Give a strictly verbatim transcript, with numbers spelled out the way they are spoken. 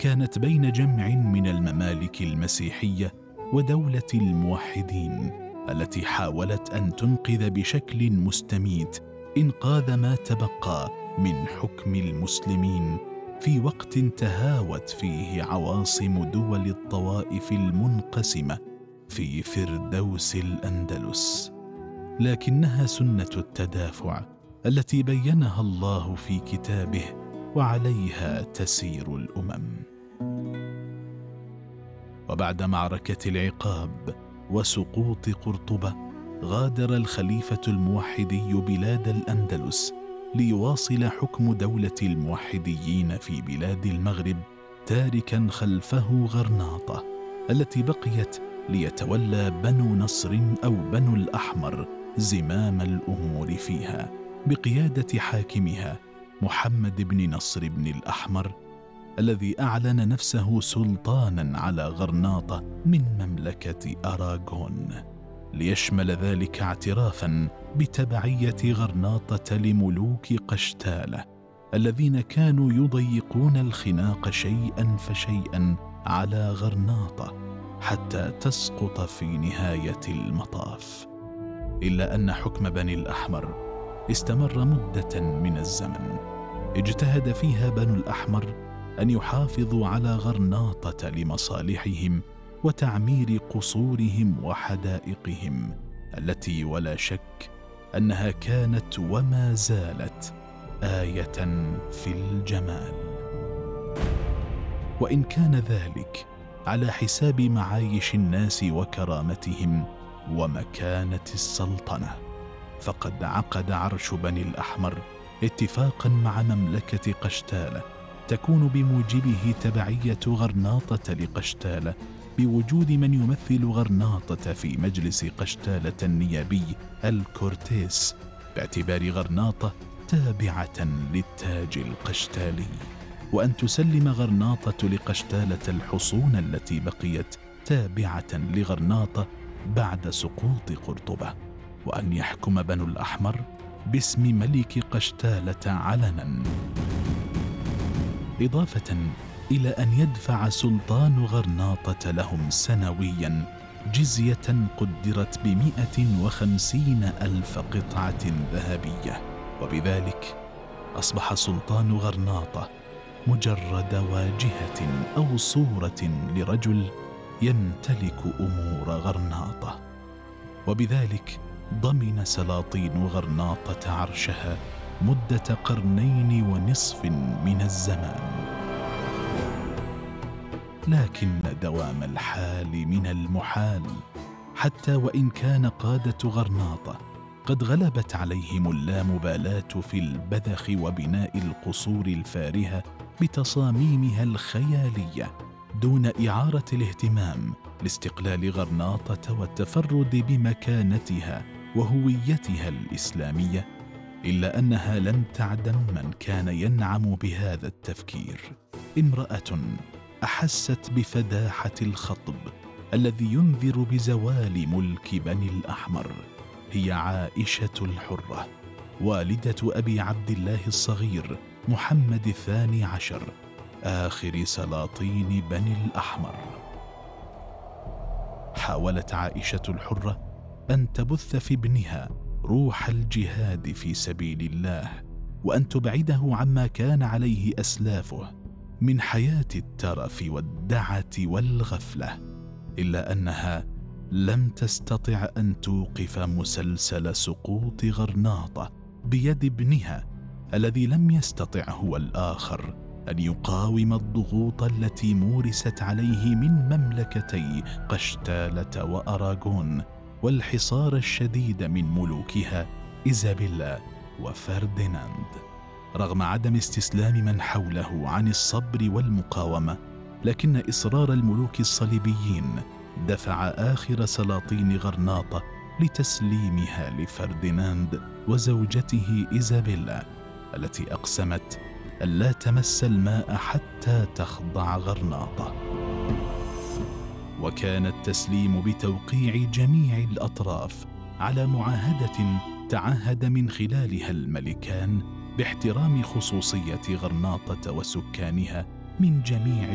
كانت بين جمع من الممالك المسيحية ودولة الموحدين التي حاولت أن تنقذ بشكل مستميت إنقاذ ما تبقى من حكم المسلمين في وقت تهاوت فيه عواصم دول الطوائف المنقسمة في فردوس الأندلس. لكنها سنة التدافع التي بينها الله في كتابه، وعليها تسير الأمم. وبعد معركة العقاب وسقوط قرطبة، غادر الخليفة الموحدي بلاد الأندلس ليواصل حكم دولة الموحديين في بلاد المغرب، تاركا خلفه غرناطة التي بقيت ليتولى بنو نصر أو بنو الأحمر زمام الأمور فيها بقيادة حاكمها محمد بن نصر بن الأحمر، الذي أعلن نفسه سلطانا على غرناطة من مملكة أراغون، ليشمل ذلك اعترافا بتبعية غرناطة لملوك قشتالة الذين كانوا يضيقون الخناق شيئا فشيئا على غرناطة حتى تسقط في نهاية المطاف. إلا أن حكم بني الأحمر استمر مدة من الزمن اجتهد فيها بنو الأحمر أن يحافظوا على غرناطة لمصالحهم وتعمير قصورهم وحدائقهم التي ولا شك أنها كانت وما زالت آية في الجمال، وإن كان ذلك على حساب معايش الناس وكرامتهم ومكانة السلطنة. فقد عقد عرش بني الأحمر اتفاقا مع مملكة قشتالة تكون بموجبه تبعية غرناطة لقشتالة بوجود من يمثل غرناطة في مجلس قشتالة النيابي الكورتيس، باعتبار غرناطة تابعة للتاج القشتالي، وأن تسلم غرناطة لقشتالة الحصون التي بقيت تابعة لغرناطة بعد سقوط قرطبة، وأن يحكم بنو الأحمر باسم ملك قشتالة علنا، إضافة إلى أن يدفع سلطان غرناطة لهم سنويا جزية قدرت بمئة وخمسين ألف قطعة ذهبية. وبذلك أصبح سلطان غرناطة مجرد واجهة أو صورة لرجل يمتلك أمور غرناطة، وبذلك ضمن سلاطين غرناطة عرشها مدة قرنين ونصف من الزمان. لكن دوام الحال من المحال، حتى وإن كان قادة غرناطة قد غلبت عليهم اللامبالاة في البذخ وبناء القصور الفارهة بتصاميمها الخيالية دون إعارة الاهتمام لاستقلال غرناطة والتفرد بمكانتها وهويتها الإسلامية، إلا أنها لم تعدم من كان ينعم بهذا التفكير. امرأة أحست بفداحة الخطب الذي ينذر بزوال ملك بني الأحمر هي عائشة الحرة، والدة أبي عبد الله الصغير محمد الثاني عشر آخر سلاطين بني الأحمر. حاولت عائشة الحرة أن تبث في ابنها روح الجهاد في سبيل الله، وأن تبعده عما كان عليه أسلافه من حياة الترف والدعة والغفلة، إلا أنها لم تستطع أن توقف مسلسل سقوط غرناطة بيد ابنها الذي لم يستطع هو الآخر أن يقاوم الضغوط التي مورست عليه من مملكتي قشتالة وأراغون، والحصار الشديد من ملوكها إيزابيلا وفرديناند. رغم عدم استسلام من حوله عن الصبر والمقاومة، لكن إصرار الملوك الصليبيين دفع آخر سلاطين غرناطة لتسليمها لفرديناند وزوجته إيزابيلا، التي أقسمت ألا تمس الماء حتى تخضع غرناطة. وكان التسليم بتوقيع جميع الأطراف على معاهدة تعهد من خلالها الملكان باحترام خصوصية غرناطة وسكانها من جميع